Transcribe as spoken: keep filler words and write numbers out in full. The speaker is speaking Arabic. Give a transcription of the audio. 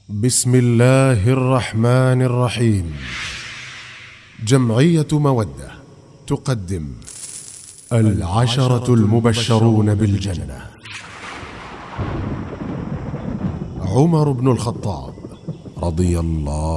بسم الله الرحمن الرحيم. جمعية مودة تقدم العشرة المبشرون بالجنة. عمر بن الخطاب رضي الله